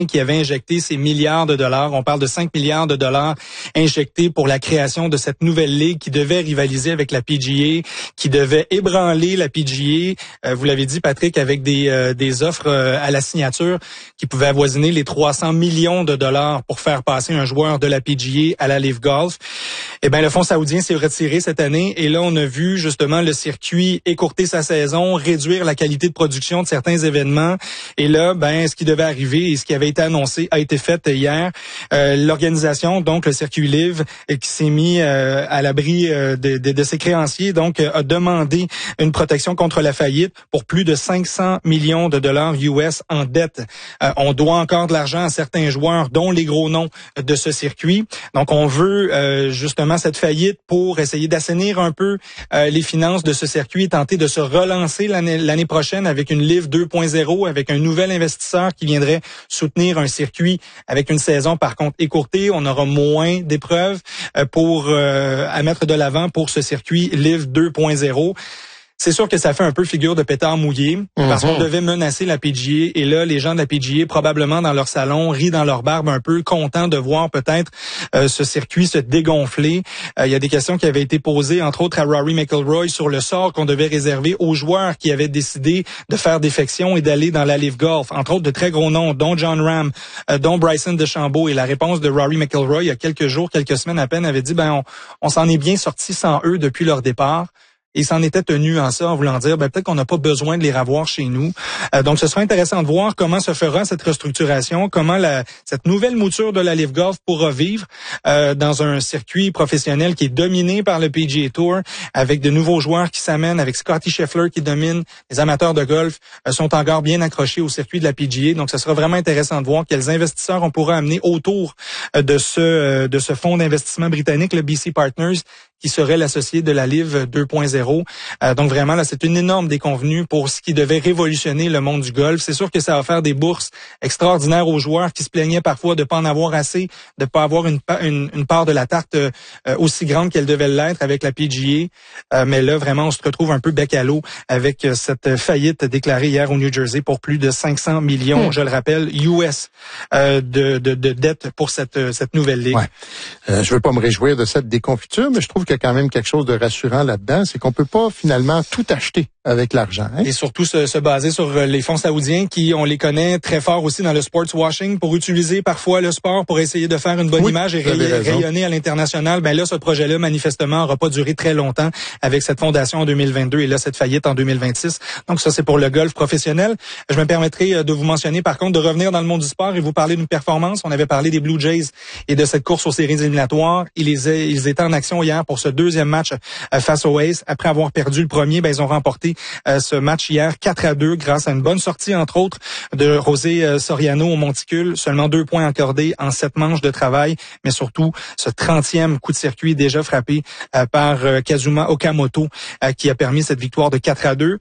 qui avait injecté ces milliards de dollars. On parle de 5 milliards de dollars injectés pour la création de cette nouvelle ligue qui devait rivaliser avec la PGA, qui devait ébranler la PGA. Vous l'avez dit, Patrick, avec des offres à la signature qui pouvaient avoisiner les 300 millions de dollars pour faire passer un joueur de la PGA à la LIV Golf. Eh bien, le fonds saoudien s'est retiré cette année et là, on a vu justement le circuit écourter sa saison, réduire la qualité de production de certains événements. Et là, ce qui devait arriver et ce qui avait été annoncé a été fait hier. L'organisation, donc le circuit LIV, qui s'est mis à l'abri de ses créanciers, donc a demandé une protection contre la faillite pour plus de 500 millions de dollars US en dette. On doit encore de l'argent à certains joueurs, dont les gros noms de ce circuit. Donc, on veut justement cette faillite pour essayer d'assainir un peu les finances de ce circuit et tenter de se relancer l'année prochaine avec une LIV 2.0, avec un nouvel investisseur qui viendrait soutenir un circuit avec une saison par contre écourtée. On aura moins d'épreuves à mettre de l'avant pour ce circuit LIV 2.0. C'est sûr que ça fait un peu figure de pétard mouillé parce qu'on devait menacer la PGA et là, les gens de la PGA, probablement dans leur salon, rient dans leur barbe un peu, contents de voir peut-être ce circuit se dégonfler. Il y a des questions qui avaient été posées, entre autres à Rory McIlroy, sur le sort qu'on devait réserver aux joueurs qui avaient décidé de faire défection et d'aller dans la LIV Golf. Entre autres, de très gros noms, dont John Ram, dont Bryson DeChambeau. Et la réponse de Rory McIlroy, il y a quelques semaines à peine, avait dit, on s'en est bien sorti sans eux depuis leur départ. Et s'en était tenu en ça, en voulant dire, peut-être qu'on n'a pas besoin de les revoir chez nous. Donc, ce sera intéressant de voir comment se fera cette restructuration, comment cette nouvelle mouture de la LIV Golf pourra vivre dans un circuit professionnel qui est dominé par le PGA Tour, avec de nouveaux joueurs qui s'amènent, avec Scottie Scheffler qui domine. Les amateurs de golf sont encore bien accrochés au circuit de la PGA. Donc, ce sera vraiment intéressant de voir quels investisseurs on pourra amener autour de ce fonds d'investissement britannique, le BC Partners, qui serait l'associé de la LIV 2.0. Donc vraiment, là, c'est une énorme déconvenue pour ce qui devait révolutionner le monde du golf. C'est sûr que ça va faire des bourses extraordinaires aux joueurs qui se plaignaient parfois de pas en avoir assez, de pas avoir une part de la tarte aussi grande qu'elle devait l'être avec la PGA. Mais là, vraiment, on se retrouve un peu bec à l'eau avec cette faillite déclarée hier au New Jersey pour plus de 500 millions, je le rappelle, US de dette pour cette nouvelle ligue. Ouais. Je veux pas me réjouir de cette déconfiture, mais je trouve qu'il y a quand même quelque chose de rassurant là-dedans, c'est qu'on peut pas finalement tout acheter avec l'argent. Hein? Et surtout se baser sur les fonds saoudiens qui, on les connaît très fort aussi dans le sports washing pour utiliser parfois le sport pour essayer de faire une bonne image et rayonner à l'international. Là, ce projet-là, manifestement, n'aura pas duré très longtemps avec cette fondation en 2022 et là, cette faillite en 2026. Donc ça, c'est pour le golf professionnel. Je me permettrai de vous mentionner, par contre, de revenir dans le monde du sport et vous parler d'une performance. On avait parlé des Blue Jays et de cette course aux séries éliminatoires. Ils étaient en action hier pour ce deuxième match face aux Aces. Après avoir perdu le premier, ils ont remporté ce match hier 4-2 grâce à une bonne sortie, entre autres, de José Soriano au monticule. Seulement 2 points accordés en 7 manches de travail, mais surtout ce 30e coup de circuit déjà frappé par Kazuma Okamoto qui a permis cette victoire de 4-2.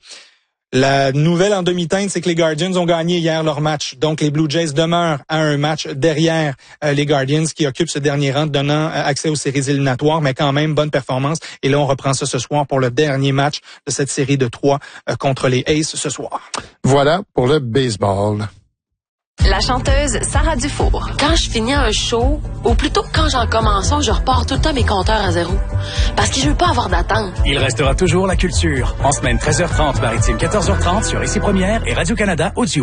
La nouvelle en demi-teinte, c'est que les Guardians ont gagné hier leur match. Donc, les Blue Jays demeurent à un match derrière les Guardians qui occupent ce dernier rang, donnant accès aux séries éliminatoires, mais quand même, bonne performance. Et là, on reprend ça ce soir pour le dernier match de cette série de 3 contre les Aces ce soir. Voilà pour le baseball. La chanteuse Sarah Dufour. Quand je finis un show, ou plutôt quand j'en commence un, je repars tout le temps mes compteurs à zéro. Parce que je veux pas avoir d'attente. Il restera toujours la culture. En semaine 13h30, maritime 14h30 sur Ici Première et Radio-Canada Audio.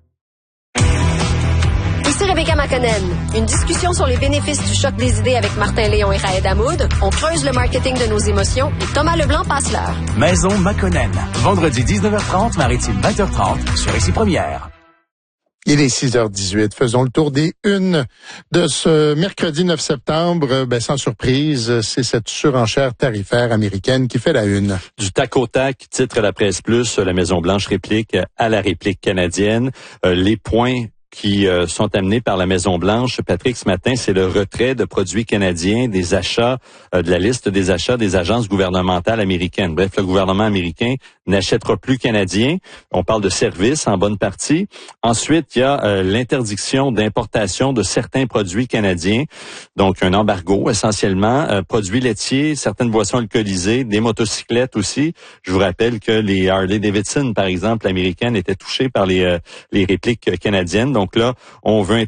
Ici Rebecca McConnell. Une discussion sur les bénéfices du choc des idées avec Martin Léon et Raed Hamoud. On creuse le marketing de nos émotions et Thomas Leblanc passe l'heure. Maison McConnell. Vendredi 19h30, maritime 20h30 sur Ici Première. Il est 6h18. Faisons le tour des unes de ce mercredi 9 septembre. Sans surprise, c'est cette surenchère tarifaire américaine qui fait la une. Du tac au tac, titre la Presse Plus, la Maison-Blanche réplique à la réplique canadienne. Les points qui sont amenés par la Maison-Blanche, Patrick, ce matin, c'est le retrait de produits canadiens des achats, de la liste des achats des agences gouvernementales américaines. Bref, le gouvernement américain n'achètera plus canadien. On parle de services en bonne partie. Ensuite, il y a l'interdiction d'importation de certains produits canadiens. Donc, un embargo essentiellement. Produits laitiers, certaines boissons alcoolisées, des motocyclettes aussi. Je vous rappelle que les Harley-Davidson, par exemple, américaines, étaient touchées par les répliques canadiennes. Donc là, on veut